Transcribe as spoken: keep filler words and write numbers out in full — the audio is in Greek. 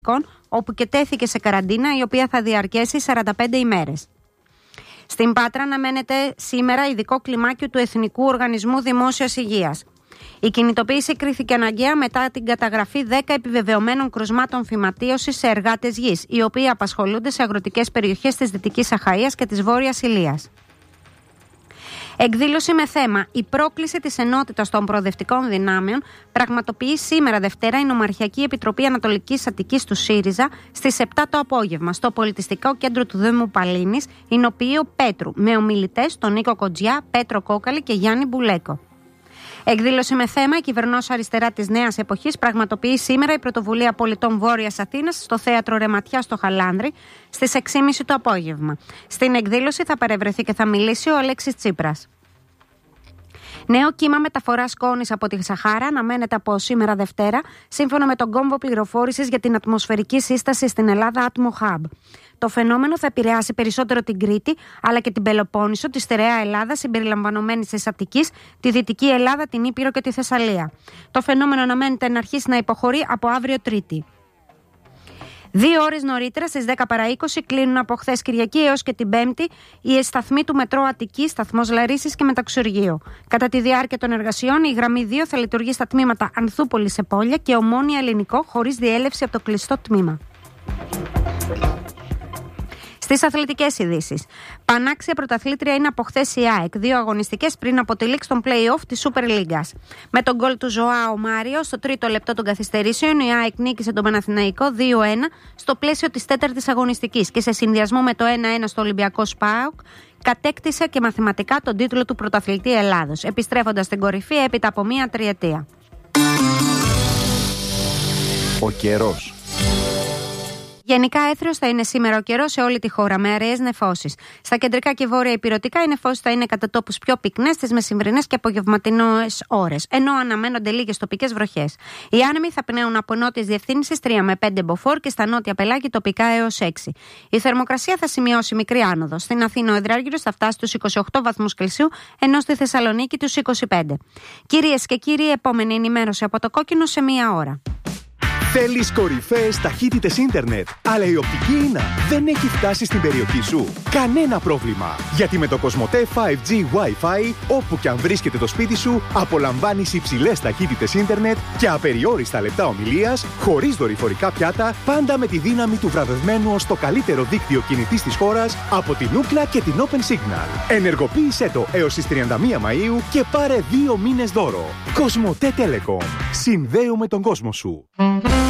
όπου και τέθηκε σε καραντίνα η οποία θα διαρκέσει σαράντα πέντε ημέρες. Στην Πάτρα αναμένεται σήμερα ειδικό κλιμάκιο του Εθνικού Οργανισμού Δημόσιας Υγείας. Η κινητοποίηση κρίθηκε αναγκαία μετά την καταγραφή δέκα επιβεβαιωμένων κρουσμάτων φυματίωσης σε εργάτες γης, οι οποίοι απασχολούνται σε αγροτικές περιοχές της Δυτικής Αχαΐας και της Βόρειας Ηλίας. Εκδήλωση με θέμα «Η πρόκληση της ενότητας των προοδευτικών δυνάμεων» πραγματοποιεί σήμερα Δευτέρα η Νομαρχιακή Επιτροπή Ανατολικής Αττικής του ΣΥΡΙΖΑ στις επτά το απόγευμα στο Πολιτιστικό Κέντρο του Δήμου Παλίνης, Ηνοποιείο Πέτρου, με ομιλητές τον Νίκο Κοντζιά, Πέτρο Κόκαλη και Γιάννη Μπουλέκο. Εκδήλωση με θέμα «Η κυβερνός αριστερά της νέας εποχής» πραγματοποιεί σήμερα η Πρωτοβουλία Πολιτών Βόρειας Αθήνας στο Θέατρο Ρεματιά στο Χαλάνδρη στις έξι και μισή το απόγευμα. Στην εκδήλωση θα παρευρεθεί και θα μιλήσει ο Αλέξης Τσίπρας. Νέο κύμα μεταφοράς σκόνης από τη Σαχάρα αναμένεται από σήμερα Δευτέρα, σύμφωνα με τον κόμβο πληροφόρησης για την ατμοσφαιρική σύσταση στην Ελλάδα Atmo Hub. Το φαινόμενο θα επηρεάσει περισσότερο την Κρήτη, αλλά και την Πελοπόννησο, τη στερεά Ελλάδα συμπεριλαμβανομένη της Αττικής, τη Δυτική Ελλάδα, την Ήπειρο και τη Θεσσαλία. Το φαινόμενο αναμένεται να αρχίσει να υποχωρεί από αύριο Τρίτη. Δύο ώρες νωρίτερα, στις δέκα παρά είκοσι, κλείνουν από χθες Κυριακή έως και την Πέμπτη οι σταθμοί του Μετρό Αττική, σταθμός Λαρίσης και Μεταξουργείο. Κατά τη διάρκεια των εργασιών, η γραμμή δύο θα λειτουργεί στα τμήματα Ανθούπολη σε Πόλια και Ομόνια Ελληνικό, χωρίς διέλευση από το κλειστό τμήμα. Στις αθλητικές ειδήσεις. Πανάξια πρωταθλήτρια είναι από χθες η ΑΕΚ, δύο αγωνιστικές πριν από τη λήξη των play-off της Super League. Με τον γκολ του Ζωάο Μάριο στο τρίτο λεπτό των καθυστερήσεων, η ΑΕΚ νίκησε τον Παναθηναϊκό δύο ένα στο πλαίσιο της τέταρτης αγωνιστικής και σε συνδυασμό με το ένα ένα στο Ολυμπιακό ΣΠΑΟΚ κατέκτησε και μαθηματικά τον τίτλο του πρωταθλητή Ελλάδος, επιστρέφοντας στην κορυφή έπειτα από μία τριετία. Ο καιρός. Γενικά έθριος θα είναι σήμερα ο καιρός σε όλη τη χώρα, με αραιές νεφώσεις. Στα κεντρικά και βόρεια υπηρετικά οι νεφώσεις θα είναι κατά τόπους πιο πυκνές στις μεσημβρινές και απογευματινές ώρες, ενώ αναμένονται λίγες τοπικές βροχές. Οι άνεμοι θα πνέουν από νότιες διευθύνσεις τρία με πέντε μποφόρ και στα νότια πελάγη τοπικά έως έξι. Η θερμοκρασία θα σημειώσει μικρή άνοδο. Στην Αθήνα ο υδράργυρος θα φτάσει στους είκοσι οκτώ βαθμούς Κελσίου, ενώ στη Θεσσαλονίκη τους είκοσι πέντε. Κυρίες και κύριοι, επόμενη ενημέρωση από το Κόκκινο σε μία ώρα. Θέλεις κορυφαίες ταχύτητες ίντερνετ, αλλά η οπτική ίνα δεν έχει φτάσει στην περιοχή σου? Κανένα πρόβλημα, γιατί με το Κοσμοτέ φάιβ τζι Wi-Fi, όπου και αν βρίσκεται το σπίτι σου, απολαμβάνεις υψηλές ταχύτητες ίντερνετ και απεριόριστα λεπτά ομιλίας, χωρίς δορυφορικά πιάτα, πάντα με τη δύναμη του βραβευμένου ως το καλύτερο δίκτυο κινητής της χώρας από την Ookla και την Open Signal. Ενεργοποίησέ το έως τις τριάντα μία Μαΐου και πάρε δύο μήνες δώρο. Κοσμοτέ Telecom. Συνδέουμε τον κόσμο σου.